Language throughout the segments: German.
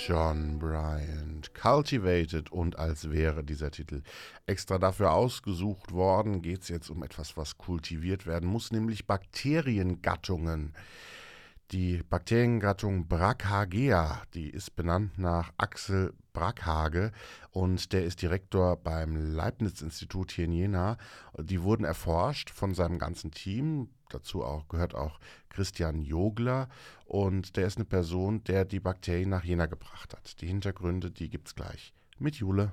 John Bryant, Cultivated, und als wäre dieser Titel extra dafür ausgesucht worden, geht es jetzt um etwas, was kultiviert werden muss, nämlich Bakteriengattungen. Die Bakteriengattung Brachyhagea, die ist benannt nach Axel Brackhage und der ist Direktor beim Leibniz-Institut hier in Jena. Die wurden erforscht von seinem ganzen Team, gehört auch Christian Jogler, und der ist eine Person, der die Bakterien nach Jena gebracht hat. Die Hintergründe, die gibt's gleich mit Jule.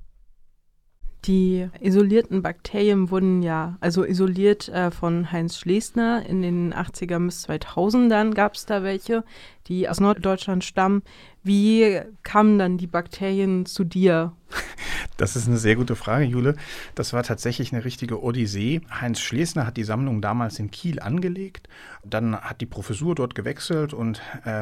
Die isolierten Bakterien wurden isoliert von Heinz Schlesner. In den 80er bis 2000ern gab es da welche, die aus Norddeutschland stammen. Wie kamen dann die Bakterien zu dir? Das ist eine sehr gute Frage, Jule. Das war tatsächlich eine richtige Odyssee. Heinz Schlesner hat die Sammlung damals in Kiel angelegt. Dann hat die Professur dort gewechselt und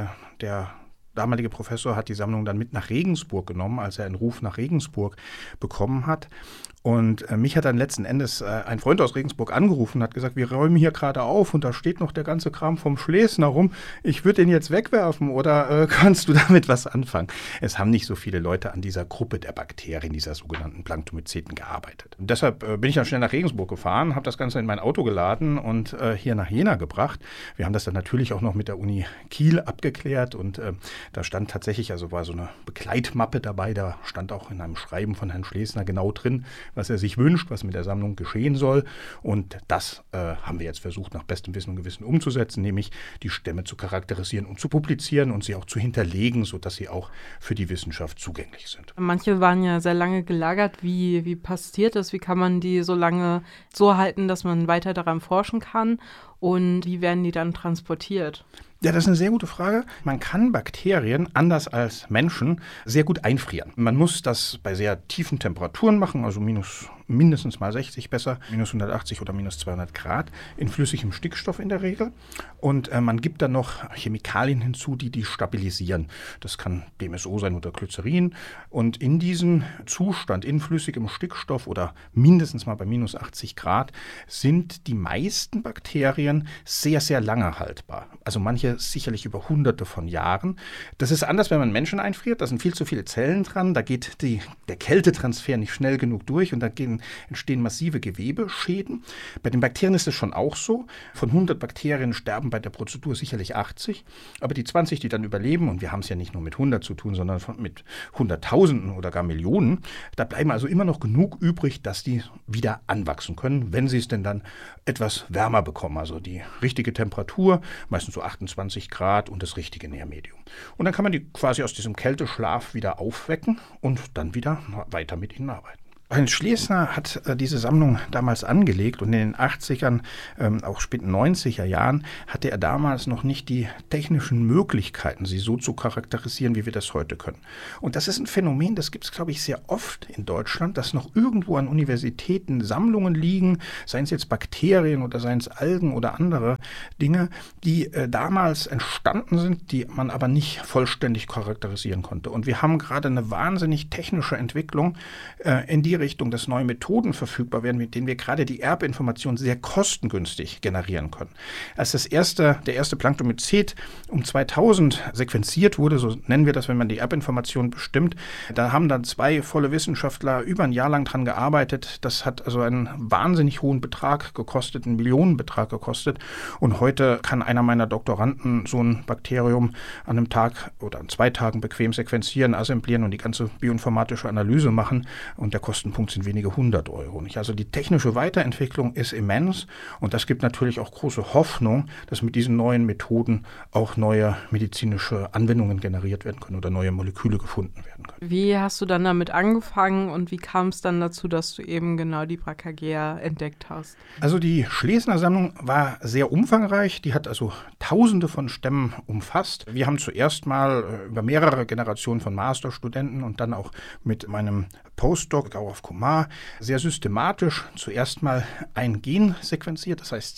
der damalige Professor hat die Sammlung dann mit nach Regensburg genommen, als er einen Ruf nach Regensburg bekommen hat. Und mich hat dann letzten Endes ein Freund aus Regensburg angerufen und hat gesagt, wir räumen hier gerade auf und da steht noch der ganze Kram vom Schlesner rum. Ich würde den jetzt wegwerfen oder kannst du damit was anfangen? Es haben nicht so viele Leute an dieser Gruppe der Bakterien, dieser sogenannten Planktomyceten, gearbeitet. Und deshalb bin ich dann schnell nach Regensburg gefahren, habe das Ganze in mein Auto geladen und hier nach Jena gebracht. Wir haben das dann natürlich auch noch mit der Uni Kiel abgeklärt und da stand tatsächlich, war so eine Begleitmappe dabei, da stand auch in einem Schreiben von Herrn Schlesner genau drin, was er sich wünscht, was mit der Sammlung geschehen soll. Und das haben wir jetzt versucht, nach bestem Wissen und Gewissen umzusetzen, nämlich die Stämme zu charakterisieren und zu publizieren und sie auch zu hinterlegen, sodass sie auch für die Wissenschaft zugänglich sind. Manche waren ja sehr lange gelagert. Wie passiert das? Wie kann man die so lange so halten, dass man weiter daran forschen kann? Und wie werden die dann transportiert? Ja, das ist eine sehr gute Frage. Man kann Bakterien, anders als Menschen, sehr gut einfrieren. Man muss das bei sehr tiefen Temperaturen machen, also mindestens mal 60 besser, minus 180 oder minus 200 Grad, in flüssigem Stickstoff in der Regel. Und man gibt dann noch Chemikalien hinzu, die stabilisieren. Das kann DMSO sein oder Glycerin. Und in diesem Zustand, in flüssigem Stickstoff oder mindestens mal bei minus 80 Grad, sind die meisten Bakterien sehr, sehr lange haltbar. Also manche sicherlich über Hunderte von Jahren. Das ist anders, wenn man Menschen einfriert. Da sind viel zu viele Zellen dran. Da geht der Kältetransfer nicht schnell genug durch und da entstehen massive Gewebeschäden. Bei den Bakterien ist es schon auch so. Von 100 Bakterien sterben bei der Prozedur sicherlich 80. Aber die 20, die dann überleben, und wir haben es ja nicht nur mit 100 zu tun, sondern mit Hunderttausenden oder gar Millionen, da bleiben also immer noch genug übrig, dass die wieder anwachsen können, wenn sie es denn dann etwas wärmer bekommen. Also die richtige Temperatur, meistens so 28 Grad und das richtige Nährmedium. Und dann kann man die quasi aus diesem Kälteschlaf wieder aufwecken und dann wieder weiter mit ihnen arbeiten. Heinz Schlesner hat diese Sammlung damals angelegt und in den 80ern, auch späten 90er Jahren, hatte er damals noch nicht die technischen Möglichkeiten, sie so zu charakterisieren, wie wir das heute können. Und das ist ein Phänomen, das gibt es, glaube ich, sehr oft in Deutschland, dass noch irgendwo an Universitäten Sammlungen liegen, seien es jetzt Bakterien oder seien es Algen oder andere Dinge, die damals entstanden sind, die man aber nicht vollständig charakterisieren konnte. Und wir haben gerade eine wahnsinnig technische Entwicklung in die Richtung, dass neue Methoden verfügbar werden, mit denen wir gerade die Erbinformation sehr kostengünstig generieren können. Als der erste Planktomycet um 2000 sequenziert wurde, so nennen wir das, wenn man die Erbinformation bestimmt, da haben dann 2 volle Wissenschaftler über ein Jahr lang dran gearbeitet. Das hat also einen wahnsinnig hohen Betrag gekostet, einen Millionenbetrag gekostet. Und heute kann einer meiner Doktoranden so ein Bakterium an einem Tag oder an 2 Tagen bequem sequenzieren, assemblieren und die ganze bioinformatische Analyse machen. Und der Kostenpunkt sind wenige 100 Euro. Also die technische Weiterentwicklung ist immens und das gibt natürlich auch große Hoffnung, dass mit diesen neuen Methoden auch neue medizinische Anwendungen generiert werden können oder neue Moleküle gefunden werden können. Wie hast du dann damit angefangen und wie kam es dann dazu, dass du eben genau die Brachyhagea entdeckt hast? Also die Schlesner-Sammlung war sehr umfangreich. Die hat also Tausende von Stämmen umfasst. Wir haben zuerst mal über mehrere Generationen von Masterstudenten und dann auch mit meinem Postdoc, auch Rolf Kumar, sehr systematisch zuerst mal ein Gen sequenziert, das heißt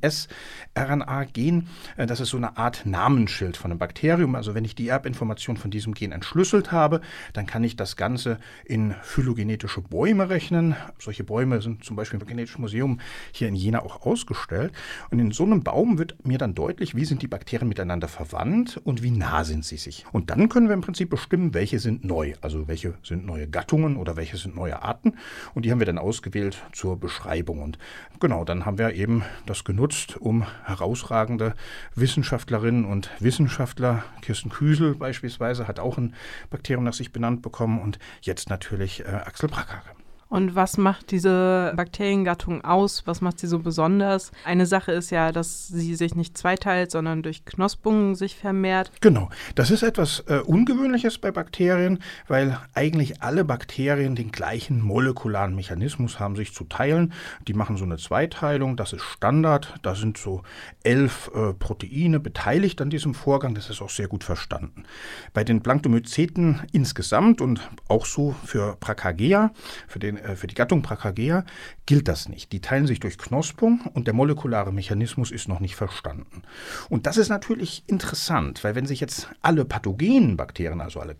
16S-RNA-Gen. Das ist so eine Art Namensschild von einem Bakterium. Also wenn ich die Erbinformation von diesem Gen entschlüsselt habe, dann kann ich das Ganze in phylogenetische Bäume rechnen. Solche Bäume sind zum Beispiel im Genetischen Museum hier in Jena auch ausgestellt. Und in so einem Baum wird mir dann deutlich, wie sind die Bakterien miteinander verwandt und wie nah sind sie sich. Und dann können wir im Prinzip bestimmen, welche sind neu, also welche sind neue Gattungen oder welche sind neue Arten. Und die haben wir dann ausgewählt zur Beschreibung. Und genau, dann haben wir eben das genutzt, um herausragende Wissenschaftlerinnen und Wissenschaftler, Kirsten Küsel beispielsweise, hat auch ein Bakterium nach sich benannt bekommen und jetzt natürlich Axel Brackhage. Und was macht diese Bakteriengattung aus? Was macht sie so besonders? Eine Sache ist ja, dass sie sich nicht zweiteilt, sondern durch Knospungen sich vermehrt. Genau, das ist etwas Ungewöhnliches bei Bakterien, weil eigentlich alle Bakterien den gleichen molekularen Mechanismus haben, sich zu teilen. Die machen so eine Zweiteilung, das ist Standard. Da sind so 11 Proteine beteiligt an diesem Vorgang. Das ist auch sehr gut verstanden. Bei den Planktomyceten insgesamt und auch so für Brachygaea, für die Gattung Brachygaea gilt das nicht. Die teilen sich durch Knospung und der molekulare Mechanismus ist noch nicht verstanden. Und das ist natürlich interessant, weil wenn sich jetzt alle pathogenen Bakterien, also alle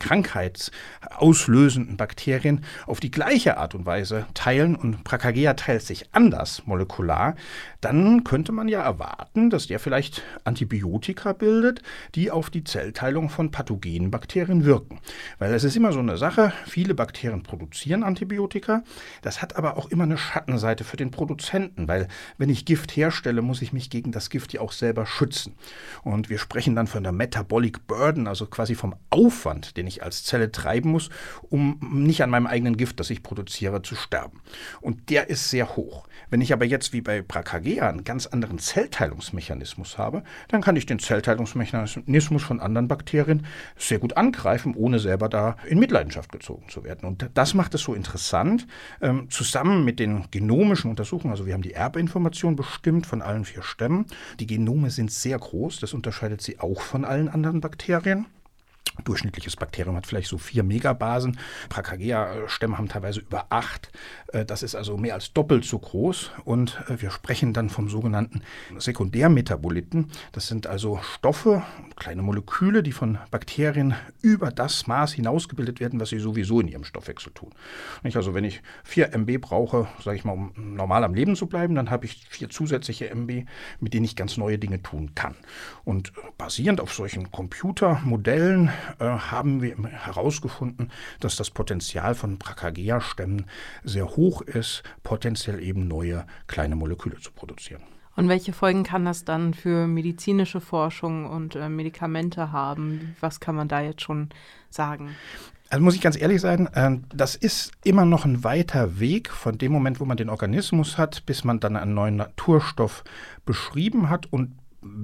krankheitsauslösenden Bakterien auf die gleiche Art und Weise teilen und Brachygaea teilt sich anders molekular, dann könnte man ja erwarten, dass der vielleicht Antibiotika bildet, die auf die Zellteilung von pathogenen Bakterien wirken. Weil es ist immer so eine Sache, viele Bakterien produzieren Antibiotika. Das hat aber auch immer eine Schattenseite für den Produzenten, weil wenn ich Gift herstelle, muss ich mich gegen das Gift ja auch selber schützen. Und wir sprechen dann von der Metabolic Burden, also quasi vom Aufwand, den ich als Zelle treiben muss, um nicht an meinem eigenen Gift, das ich produziere, zu sterben. Und der ist sehr hoch. Wenn ich aber jetzt wie bei Brachygaea einen ganz anderen Zellteilungsmechanismus habe, dann kann ich den Zellteilungsmechanismus von anderen Bakterien sehr gut angreifen, ohne selber da in Mitleidenschaft gezogen zu werden. Und das macht es so interessant, zusammen mit den genomischen Untersuchungen, also wir haben die Erbinformation bestimmt von allen 4 Stämmen. Die Genome sind sehr groß, das unterscheidet sie auch von allen anderen Bakterien. Durchschnittliches Bakterium hat vielleicht so 4 Megabasen. Brachygaea-Stämme haben teilweise über 8. Das ist also mehr als doppelt so groß. Und wir sprechen dann vom sogenannten Sekundärmetaboliten. Das sind also Stoffe, kleine Moleküle, die von Bakterien über das Maß hinausgebildet werden, was sie sowieso in ihrem Stoffwechsel tun. Also wenn ich 4 MB brauche, sage ich mal, um normal am Leben zu bleiben, dann habe ich 4 zusätzliche MB, mit denen ich ganz neue Dinge tun kann. Und basierend auf solchen Computermodellen haben wir herausgefunden, dass das Potenzial von Brachygaea-Stämmen sehr hoch ist, potenziell eben neue kleine Moleküle zu produzieren. Und welche Folgen kann das dann für medizinische Forschung und Medikamente haben? Was kann man da jetzt schon sagen? Also muss ich ganz ehrlich sein, das ist immer noch ein weiter Weg von dem Moment, wo man den Organismus hat, bis man dann einen neuen Naturstoff beschrieben hat und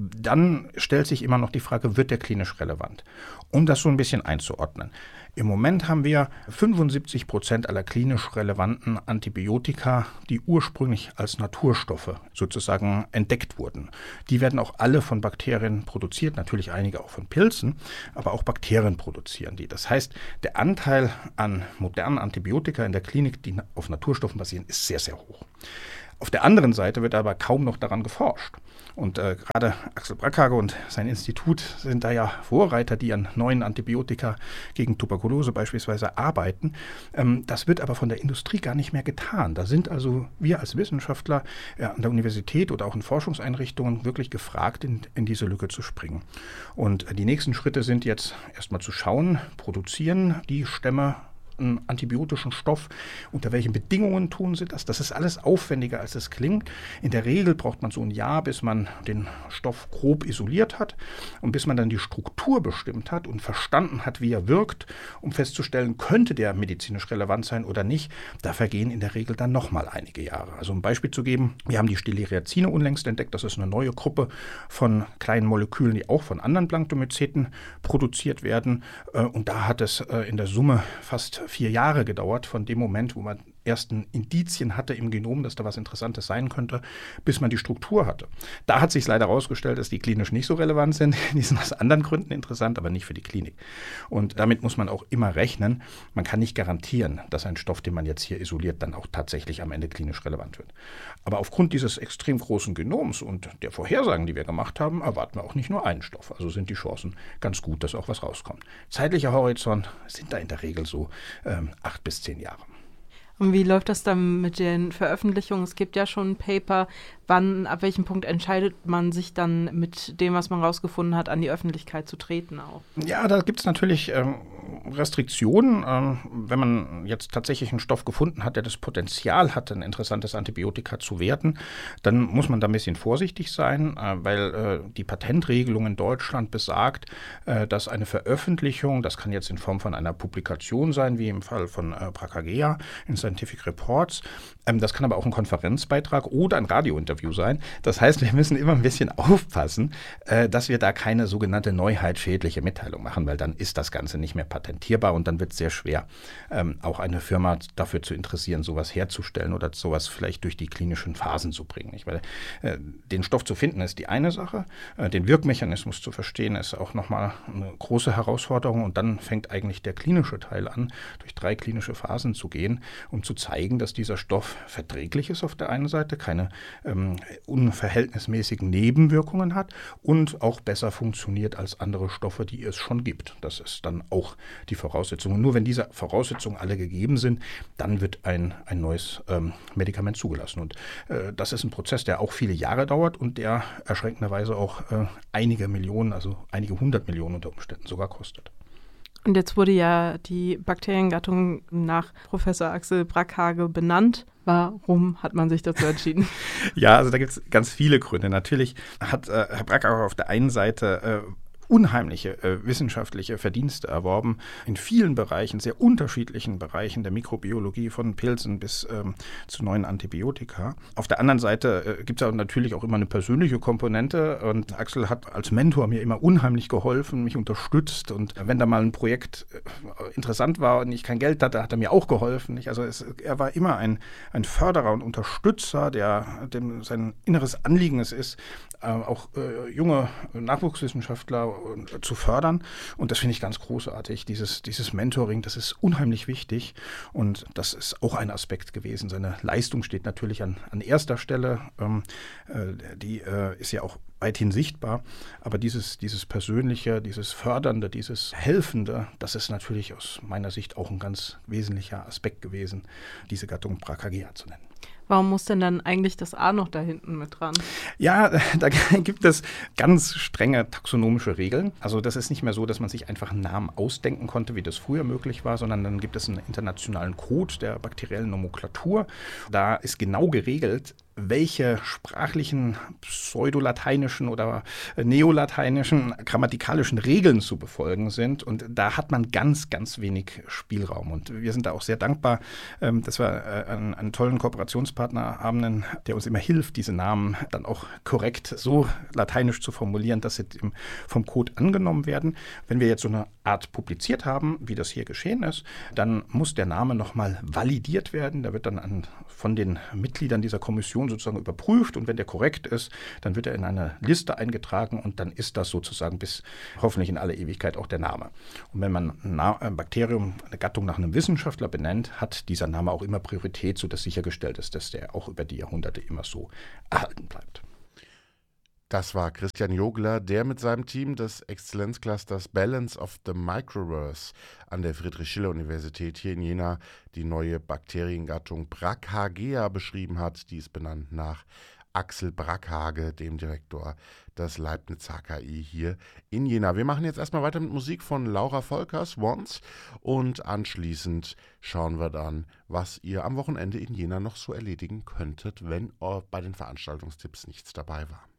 dann stellt sich immer noch die Frage, wird der klinisch relevant? Um das so ein bisschen einzuordnen. Im Moment haben wir 75% aller klinisch relevanten Antibiotika, die ursprünglich als Naturstoffe sozusagen entdeckt wurden. Die werden auch alle von Bakterien produziert, natürlich einige auch von Pilzen, aber auch Bakterien produzieren die. Das heißt, der Anteil an modernen Antibiotika in der Klinik, die auf Naturstoffen basieren, ist sehr, sehr hoch. Auf der anderen Seite wird aber kaum noch daran geforscht. Und gerade Axel Brackhage und sein Institut sind da ja Vorreiter, die an neuen Antibiotika gegen Tuberkulose beispielsweise arbeiten. Das wird aber von der Industrie gar nicht mehr getan. Da sind also wir als Wissenschaftler an der Universität oder auch in Forschungseinrichtungen wirklich gefragt, in diese Lücke zu springen. Und die nächsten Schritte sind jetzt erstmal zu schauen, produzieren die Stämme einen antibiotischen Stoff, unter welchen Bedingungen tun sie das? Das ist alles aufwendiger, als es klingt. In der Regel braucht man so ein Jahr, bis man den Stoff grob isoliert hat und bis man dann die Struktur bestimmt hat und verstanden hat, wie er wirkt, um festzustellen, könnte der medizinisch relevant sein oder nicht. Da vergehen in der Regel dann nochmal einige Jahre. Also um ein Beispiel zu geben, wir haben die Stilleriacine unlängst entdeckt. Das ist eine neue Gruppe von kleinen Molekülen, die auch von anderen Planktomyceten produziert werden. Und da hat es in der Summe fast 4 Jahre gedauert, von dem Moment, wo man ersten Indizien hatte im Genom, dass da was Interessantes sein könnte, bis man die Struktur hatte. Da hat sich leider herausgestellt, dass die klinisch nicht so relevant sind. Die sind aus anderen Gründen interessant, aber nicht für die Klinik. Und damit muss man auch immer rechnen. Man kann nicht garantieren, dass ein Stoff, den man jetzt hier isoliert, dann auch tatsächlich am Ende klinisch relevant wird. Aber aufgrund dieses extrem großen Genoms und der Vorhersagen, die wir gemacht haben, erwarten wir auch nicht nur einen Stoff. Also sind die Chancen ganz gut, dass auch was rauskommt. Zeitlicher Horizont sind da in der Regel so 8 bis 10 Jahre. Und wie läuft das dann mit den Veröffentlichungen? Es gibt ja schon ein Paper. Ab welchem Punkt entscheidet man sich dann mit dem, was man rausgefunden hat, an die Öffentlichkeit zu treten auch? Ja, da gibt es natürlich Restriktionen. Wenn man jetzt tatsächlich einen Stoff gefunden hat, der das Potenzial hat, ein interessantes Antibiotika zu werden, dann muss man da ein bisschen vorsichtig sein, weil die Patentregelung in Deutschland besagt, dass eine Veröffentlichung, das kann jetzt in Form von einer Publikation sein, wie im Fall von Brachygyria in Scientific Reports, das kann aber auch ein Konferenzbeitrag oder ein Radiointerview sein. Das heißt, wir müssen immer ein bisschen aufpassen, dass wir da keine sogenannte neuheitschädliche Mitteilung machen, weil dann ist das Ganze nicht mehr patentierbar und dann wird es sehr schwer, auch eine Firma dafür zu interessieren, sowas herzustellen oder sowas vielleicht durch die klinischen Phasen zu bringen. Nicht? Weil den Stoff zu finden ist die eine Sache, den Wirkmechanismus zu verstehen ist auch nochmal eine große Herausforderung und dann fängt eigentlich der klinische Teil an, durch 3 klinische Phasen zu gehen, um zu zeigen, dass dieser Stoff verträglich ist auf der einen Seite, keine unverhältnismäßigen Nebenwirkungen hat und auch besser funktioniert als andere Stoffe, die es schon gibt. Das ist dann auch die Voraussetzung. Und nur wenn diese Voraussetzungen alle gegeben sind, dann wird ein neues Medikament zugelassen. Und das ist ein Prozess, der auch viele Jahre dauert und der erschreckenderweise auch einige Millionen, also einige 100 Millionen unter Umständen sogar kostet. Und jetzt wurde ja die Bakteriengattung nach Professor Axel Brackhage benannt. Warum hat man sich dazu entschieden? Ja, also da gibt es ganz viele Gründe. Natürlich hat Herr Brackhage auf der einen Seite unheimliche wissenschaftliche Verdienste erworben in vielen Bereichen, sehr unterschiedlichen Bereichen der Mikrobiologie, von Pilzen bis zu neuen Antibiotika. Auf der anderen Seite gibt es natürlich auch immer eine persönliche Komponente und Axel hat als Mentor mir immer unheimlich geholfen, mich unterstützt und wenn da mal ein Projekt interessant war und ich kein Geld hatte, hat er mir auch geholfen. Nicht? Also er war immer ein Förderer und Unterstützer, dem sein inneres Anliegen es ist, auch junge Nachwuchswissenschaftler zu fördern. Und das finde ich ganz großartig. Dieses Mentoring, das ist unheimlich wichtig. Und das ist auch ein Aspekt gewesen. Seine Leistung steht natürlich an erster Stelle. Die ist ja auch weithin sichtbar. Aber dieses Persönliche, dieses Fördernde, dieses Helfende, das ist natürlich aus meiner Sicht auch ein ganz wesentlicher Aspekt gewesen, diese Gattung Brachygyria zu nennen. Warum muss denn dann eigentlich das A noch da hinten mit dran? Ja, da gibt es ganz strenge taxonomische Regeln. Also das ist nicht mehr so, dass man sich einfach einen Namen ausdenken konnte, wie das früher möglich war, sondern dann gibt es einen internationalen Code der bakteriellen Nomenklatur. Da ist genau geregelt, welche sprachlichen, pseudolateinischen oder neolateinischen grammatikalischen Regeln zu befolgen sind. Und da hat man ganz, ganz wenig Spielraum. Und wir sind da auch sehr dankbar, dass wir einen tollen Kooperationspartner haben, der uns immer hilft, diese Namen dann auch korrekt so lateinisch zu formulieren, dass sie vom Code angenommen werden. Wenn wir jetzt so eine Art publiziert haben, wie das hier geschehen ist, dann muss der Name nochmal validiert werden. Der wird dann von den Mitgliedern dieser Kommission sozusagen überprüft und wenn der korrekt ist, dann wird er in eine Liste eingetragen und dann ist das sozusagen bis hoffentlich in alle Ewigkeit auch der Name. Und wenn man ein Bakterium, eine Gattung nach einem Wissenschaftler benennt, hat dieser Name auch immer Priorität, sodass sichergestellt ist, dass der auch über die Jahrhunderte immer so erhalten bleibt. Das war Christian Jogler, der mit seinem Team des Exzellenzclusters Balance of the Microverse an der Friedrich-Schiller-Universität hier in Jena die neue Bakteriengattung Brachygyria beschrieben hat. Die ist benannt nach Axel Brackhage, dem Direktor des Leibniz HKI hier in Jena. Wir machen jetzt erstmal weiter mit Musik von Laura Volkers, Once, und anschließend schauen wir dann, was ihr am Wochenende in Jena noch so erledigen könntet, wenn bei den Veranstaltungstipps nichts dabei war.